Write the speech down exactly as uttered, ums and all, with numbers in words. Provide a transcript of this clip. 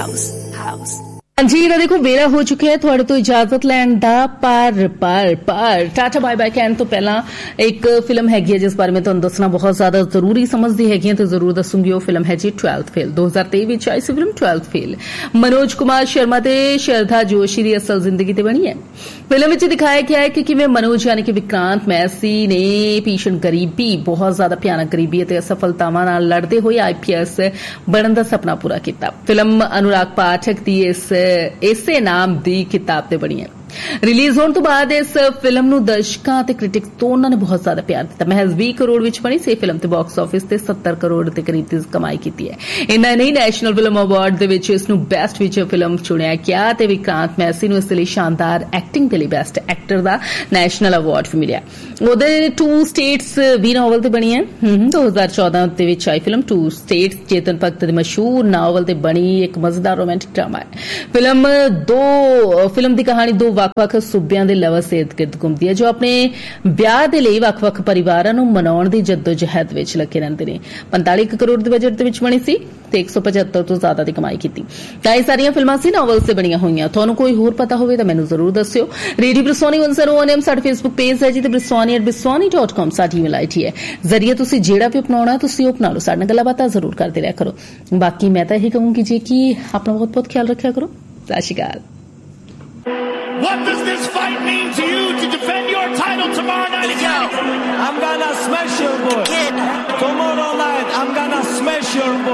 House house ਹਾਂਜੀ ਇਹਦਾ ਦੇਖੋ ਵੇਲਾ ਹੋ ਚੁੱਕਿਆ ਹੈ ਤੁਹਾਡੇ ਤੋਂ ਇਜਾਜ਼ਤ ਲੈਣ ਦਾ ਪਰ ਪਰ ਪਰ ਟਾਟਾ ਬਾਏ ਬਾਏ ਕਹਿਣ ਤੋਂ ਪਹਿਲਾਂ ਇੱਕ ਫਿਲਮ ਹੈਗੀ ਹੈ ਜਿਸ ਬਾਰੇ ਮੈਂ ਤੁਹਾਨੂੰ ਦੱਸਣਾ ਬਹੁਤ ਜ਼ਿਆਦਾ ਜ਼ਰੂਰੀ ਸਮਝਦੀ ਹੈਗੀ ਹਾਂ ਤੇ ਜ਼ਰੂਰ ਦੱਸੂਗੀ। ਉਹ ਫਿਲਮ ਹੈ ਜੀ ਟਵੈਲਥ ਫੇਲ। ਦੋ ਹਜ਼ਾਰ ਤੇਈ ਵਿੱਚ ਆਈ ਸੀ film twelfth fail. Manoj Kumar Sharma ਤੇ ਸ਼ਰਧਾ ਜੋਸ਼ੀ ਦੀ ਅਸਲ ਜ਼ਿੰਦਗੀ ਤੇ ਬਣੀ ਹੈ। ਫਿਲਮ ਵਿੱਚ ਦਿਖਾਇਆ ਗਿਆ ਹੈ ਕਿ ਕਿਵੇਂ ਮਨੋਜ ਯਾਨੀ ਕਿ ਵਿਕਰਾਂਤ ਮੈਸੀ ਨੇ ਭੀਸ਼ਣ ਗਰੀਬੀ ਬਹੁਤ ਜ਼ਿਆਦਾ ਭਿਆਨਕ ਗਰੀਬੀ ਅਤੇ ਅਸਫਲਤਾਵਾਂ ਨਾਲ ਲੜਦੇ ਹੋਏ ਆਈਪੀਐਸ ਬਣਨ ਦਾ ਸੁਪਨਾ ਪੂਰਾ ਕੀਤਾ। ਫਿਲਮ ਅਨੁਰਾਗ ਪਾਠਕ ਦੀ ਇਸ ਇਸੇ ਨਾਮ ਦੀ ਕਿਤਾਬ ਤੇ ਬਣੀ ਹੈ। ਰਿਲੀਜ਼ ਹੋਣ ਤੋਂ ਬਾਅਦ ਇਸ ਫਿਲਮ ਨੂੰ ਦਰਸ਼ਕਾਂ ਤੇ ਕ੍ਰਿਟਿਕਸ ਦੋਨਾਂ ਨੇ ਬਹੁਤ ਜ਼ਿਆਦਾ ਪਿਆਰ ਦਿੱਤਾ। ਮਹਿਜ਼ ਵੀਹ ਕਰੋੜ ਵਿੱਚ ਬਣੀ ਸੀ ਫਿਲਮ ਤੇ ਬਾਕਸ ਆਫਿਸ ਤੇ ਸੱਤਰ ਕਰੋੜ ਦੇ ਕਰੀਬ ਦੀ ਕਮਾਈ ਕੀਤੀ ਹੈ। ਇੰਨਾ ਨਹੀਂ ਨੈਸ਼ਨਲ ਫਿਲਮ ਅਵਾਰਡ ਦੇ ਵਿੱਚ ਇਸ ਨੂੰ ਬੈਸਟ ਫੀਚਰ ਫਿਲਮ ਚੁਣਿਆ ਗਿਆ ਤੇ ਵਿਕਰਾਂਤ ਮੈਸੀ ਨੂੰ ਇਸ ਲਈ ਸ਼ਾਨਦਾਰ ਐਕਟਿੰਗ ਦੇ ਲਈ ਬੈਸਟ ਐਕਟਰ ਦਾ ਨੈਸ਼ਨਲ ਅਵਾਰਡ ਵੀ ਮਿਲਿਆ। ਉਹਦੇ ਟੂ ਸਟੇਟਸ ਵੀ ਨਾਵਲ ਤੇ ਬਣੀ ਹੈ। ਦੋ ਹਜ਼ਾਰ ਚੌਦਾਂ ਦੇ ਵਿੱਚ ਆਈ film to status Chetan Bhagat ਦੇ ਮਸ਼ਹੂਰ ਨਾਵਲ ਤੇ ਬਣੀ ਇੱਕ ਮਜ਼ੇਦਾਰ ਰੋਮਾਂਟਿਕ ਡਰਾਮਾ ਹੈ। ਫਿਲਮ ਦੋ ਫਿਲਮ ਦੀ ਕਹਾਣੀ ਦੋ ਵੱਖ-ਵੱਖ ਸੂਬਿਆਂ ਦੇ ਲਵ ਸੇਧ-ਗਿਰਦ ਘੁੰਮਦੀ ਹੈ ਜੋ ਆਪਣੇ ਵਿਆਹ ਦੇ ਲਈ ਵੱਖ-ਵੱਖ ਪਰਿਵਾਰਾਂ ਨੂੰ ਮਨਾਉਣ ਦੀ ਜੱਦੋ-ਜਹਿਦ ਵਿੱਚ ਲੱਗੇ ਰਹਿੰਦੇ ਨੇ। ਪੰਤਾਲੀ ਕਰੋੜ ਦੇ ਬਜਟ ਦੇ ਵਿੱਚ ਬਣੀ ਸੀ ਤੇ ਇੱਕ ਸੌ ਪਚੱਤਰ ਤੋਂ ਜ਼ਿਆਦਾ ਦੀ ਕਮਾਈ ਕੀਤੀ। ਤਾਂ ਇਹ ਸਾਰੀਆਂ ਫਿਲਮਾਂ ਸੀ ਨਾਵਲ ਤੇ ਬਣੀਆਂ ਹੋਈਆਂ। ਤੁਹਾਨੂੰ ਕੋਈ ਹੋਰ ਪਤਾ ਹੋਵੇ ਤਾਂ ਮੈਨੂੰ ਜ਼ਰੂਰ ਦੱਸਿਓ। ਰੇਡੀਓ ਬ੍ਰਿਸਵਾਨੀ ਇੱਕ ਸੌ ਇੱਕ ਸਾਡਾ ਫੇਸਬੁੱਕ ਪੇਜ ਹੈ ਜੀ ਤੇ ਬ੍ਰਿਸਵਾਨੀ ਐਟ ਬ੍ਰਿਸਵਾਨੀ ਡਾਟ ਕਾਮ ਸਾਡੀ ਈਮੇਲ ਆਈਡੀ ਹੈ। ਜ਼ਰੀਏ ਤੁਸੀਂ ਜਿਹੜਾ ਵੀ ਅਪਣਾਉਣਾ ਤੁਸੀਂ ਉਹ ਅਪਣਾ ਲਓ। ਸਾਡੇ ਨਾਲ ਗੱਲਾਂ ਬਾਤਾਂ ਜ਼ਰੂਰ ਕਰਦੇ ਰਿਹਾ ਕਰੋ। ਬਾਕੀ ਮੈਂ ਤਾਂ ਇਹੀ ਕਹੂੰਗੀ ਜੀ ਕਿ ਆਪਣਾ ਬਹੁਤ ਬਹੁਤ ਖਿਆਲ ਰੱਖਿਆ ਕਰੋ। ਸਤਿ ਸ਼੍ਰੀ ਅਕਾਲ। What does this fight mean to you to defend your title tomorrow night again? I'm gonna smash your boy. Tomorrow night I'm gonna smash your boy.